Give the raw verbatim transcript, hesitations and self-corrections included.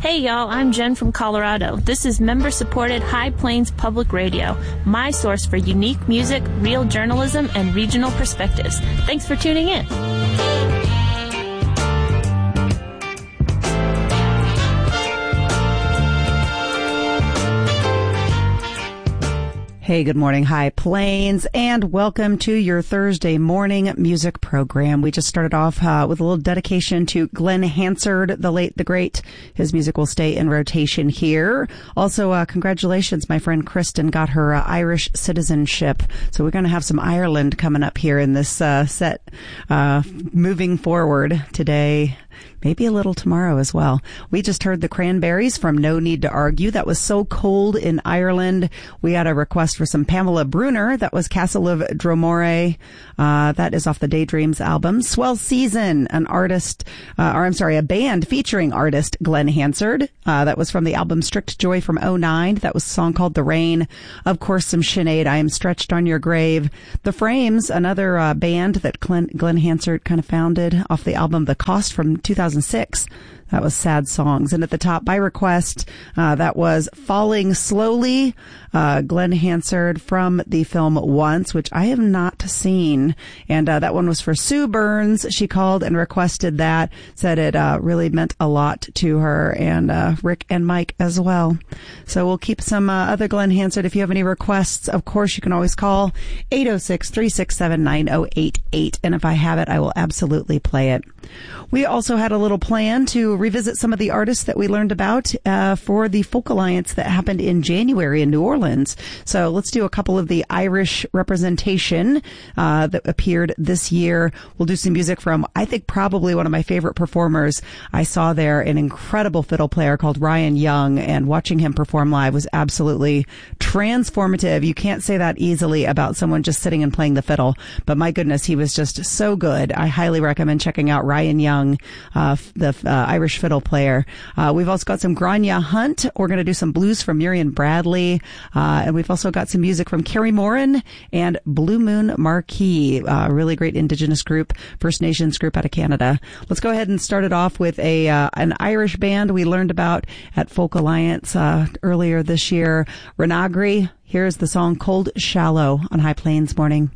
Hey y'all, I'm Jen from Colorado. This is member-supported High Plains Public Radio, my source for unique music, real journalism, and regional perspectives. Thanks for tuning in. Hey, good morning, High Plains, and welcome to your Thursday morning music program. We just started off uh, with a little dedication to Glenn Hansard, the late, the great. His music will stay in rotation here. Also, uh, congratulations, my friend Kristen got her uh, Irish citizenship. So we're going to have some Ireland coming up here in this uh, set uh, moving forward today. Maybe a little tomorrow as well. We just heard the Cranberries from No Need to Argue. That was So Cold in Ireland. We had a request for some Pamela Brunner. That was Castle of Dromore. Uh, that is off the Daydreams album. Swell Season, an artist, uh, or I'm sorry, a band featuring artist Glenn Hansard. Uh, that was from the album Strict Joy from oh nine. That was a song called The Rain. Of course, some Sinead, I Am Stretched on Your Grave. The Frames, another uh, band that Glenn, Glenn Hansard kind of founded off the album The Cost from two thousand six. That was Sad Songs. And at the top, by request, uh, that was Falling Slowly, uh, Glenn Hansard from the film Once, which I have not seen. And uh, that one was for Sue Burns. She called and requested that, said it uh, really meant a lot to her, and uh, Rick and Mike as well. So we'll keep some uh, other Glenn Hansard. If you have any requests, of course, you can always call eight oh six, three six seven, nine oh eight eight. And if I have it, I will absolutely play it. We also had a little plan to revisit some of the artists that we learned about uh, for the Folk Alliance that happened in January in New Orleans. So let's do a couple of the Irish representation uh, that appeared this year. We'll do some music from, I think, probably one of my favorite performers. I saw there an incredible fiddle player called Ryan Young, and watching him perform live was absolutely transformative. You can't say that easily about someone just sitting and playing the fiddle, but my goodness, he was just so good. I highly recommend checking out Ryan Young, uh, the uh, Irish fiddle player. Uh, we've also got some Grania Hunt. We're going to do some blues from Miriam Bradley. Uh, and we've also got some music from Carrie Morin and Blue Moon Marquee, a uh, really great Indigenous group, First Nations group out of Canada. Let's go ahead and start it off with a uh, an Irish band we learned about at Folk Alliance uh, earlier this year, Renagri. Here's the song Cold Shallow on High Plains Morning.